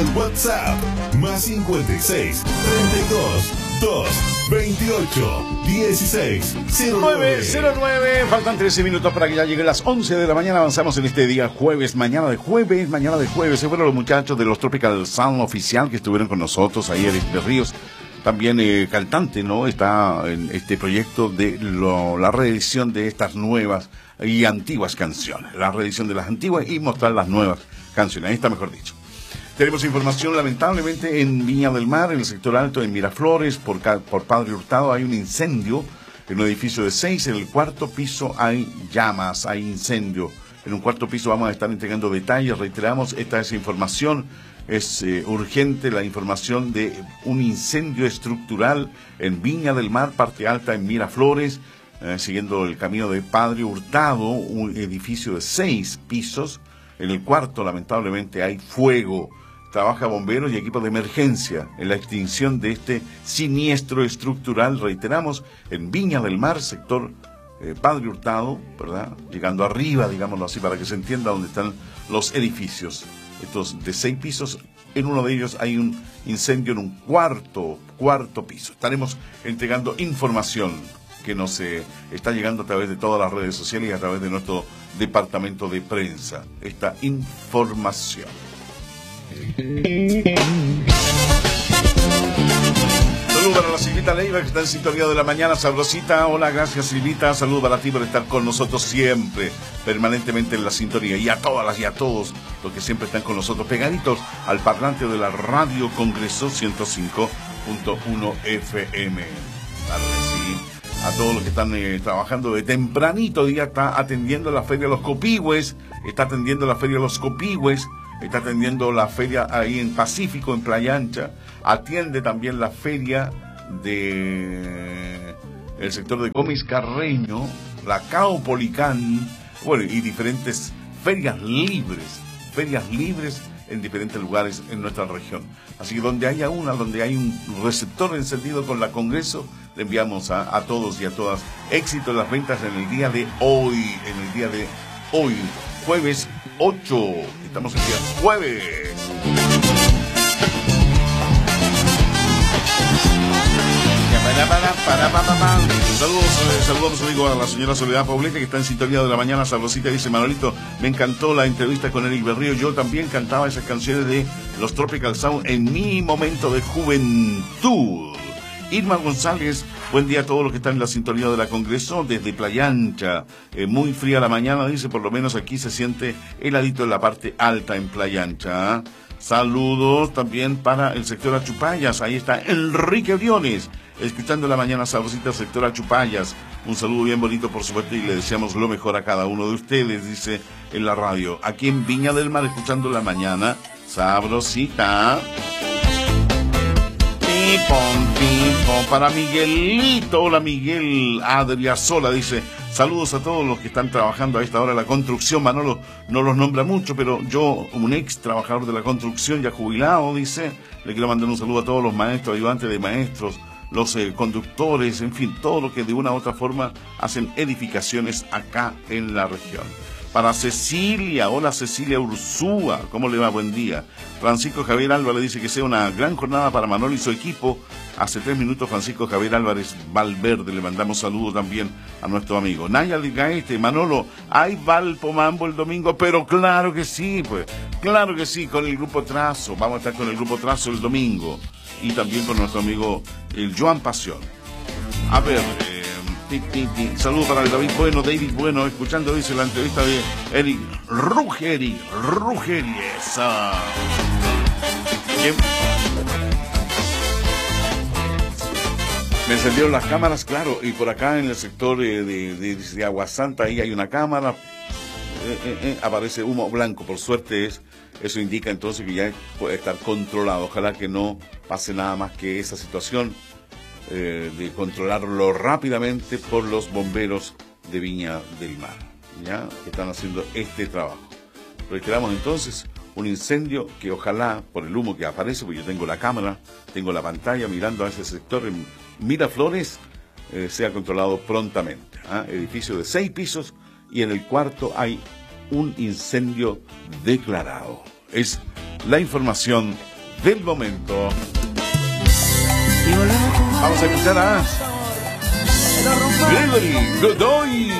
al WhatsApp más 56 32 2 28 16 09. Faltan 13 minutos para que ya lleguen las 11 de la mañana. Avanzamos en este día jueves, mañana de jueves. Se fueron los muchachos de los Tropical Sound Oficial que estuvieron con nosotros ahí de Ríos. También cantante, ¿no? Está en este proyecto de la reedición de estas nuevas y antiguas canciones. La reedición de las antiguas y mostrar las nuevas canciones. Ahí está, mejor dicho. Tenemos información, lamentablemente, en Viña del Mar, en el sector alto, en Miraflores, por Padre Hurtado, hay un incendio en un edificio de 6. En el cuarto piso hay llamas, hay incendio. En un cuarto piso vamos a estar entregando detalles. Reiteramos, esta es información, es urgente la información de un incendio estructural en Viña del Mar, parte alta, en Miraflores, siguiendo el camino de Padre Hurtado, un edificio de 6 pisos. En el cuarto, lamentablemente, hay fuego. Trabaja bomberos y equipos de emergencia en la extinción de este siniestro estructural, reiteramos, en Viña del Mar, sector Padre Hurtado, ¿verdad? Llegando arriba, digámoslo así, para que se entienda dónde están los edificios. Estos de 6 pisos, en uno de ellos hay un incendio en un cuarto piso. Estaremos entregando información que nos está llegando a través de todas las redes sociales y a través de nuestro departamento de prensa. Esta información. Saludos para la Silvita Leiva, que está en sintonía de la mañana sabrosita. Hola, gracias Silvita. Saludos para ti por estar con nosotros siempre, permanentemente en la sintonía. Y a todas y a todos los que siempre están con nosotros, pegaditos al parlante de la Radio Congreso 105.1 FM. Claro que sí. A todos los que están trabajando de tempranito, día está atendiendo la Feria de los Copihue, está atendiendo la Feria de los Copihue, está atendiendo la feria ahí en Pacífico, en Playa Ancha, atiende también la feria de el sector de Gómez Carreño, la Caupolicán, bueno, y diferentes ferias libres en diferentes lugares en nuestra región. Así que donde haya donde hay un receptor encendido con la Congreso, le enviamos a todos y a todas éxito en las ventas en el día de hoy, jueves 8, estamos el día jueves. Saludos amigo a la señora Soledad Poblete, que está en sintonía de la mañana sabrosita. Dice: Manolito, me encantó la entrevista con Eric Berrío. Yo también cantaba esas canciones de los Tropical Sound en mi momento de juventud. Irma González, buen día a todos los que están en la sintonía de la Congreso desde Playa Ancha. Muy fría la mañana, dice, por lo menos aquí se siente heladito en la parte alta en Playa Ancha. Saludos también para el sector Achupayas. Ahí está Enrique Briones, escuchando la mañana sabrosita, sector Achupayas. Un saludo bien bonito, por supuesto, y le deseamos lo mejor a cada uno de ustedes, dice en la radio. Aquí en Viña del Mar, escuchando la mañana sabrosita. Para Miguelito, hola Miguel Adriasola, dice: saludos a todos los que están trabajando a esta hora en la construcción. Manolo no los nombra mucho, pero yo, un ex trabajador de la construcción, ya jubilado, dice, le quiero mandar un saludo a todos los maestros, ayudantes de maestros, los conductores, en fin, todo lo que de una u otra forma hacen edificaciones acá en la región. Para Cecilia, hola Cecilia Ursúa, ¿cómo le va? Buen día. Francisco Javier Álvarez dice que sea una gran jornada para Manolo y su equipo. Hace 3 minutos Francisco Javier Álvarez Valverde, le mandamos saludos también a nuestro amigo. Naya Gaete, Manolo, hay Valpo Mambo el domingo, pero claro que sí, pues, claro que sí, con el Grupo Trazo, vamos a estar con el Grupo Trazo el domingo. Y también con nuestro amigo el Joan Pasión. A ver, saludos para el David Bueno, escuchando, dice, la entrevista de Eric Ruggeri, esa. Bien. Me encendieron las cámaras, claro, y por acá en el sector de Agua Santa, ahí hay una cámara, aparece humo blanco, por suerte eso indica entonces que ya puede estar controlado. Ojalá que no pase nada más que esa situación, de controlarlo rápidamente por los bomberos de Viña del Mar, ya que están haciendo este trabajo. Reiteramos entonces, un incendio que ojalá, por el humo que aparece, porque yo tengo la cámara, tengo la pantalla mirando a ese sector en Miraflores, sea controlado prontamente. Edificio de 6 pisos y en el cuarto hay un incendio declarado. Es la información del momento. Vamos a escuchar a Gregory Godoy.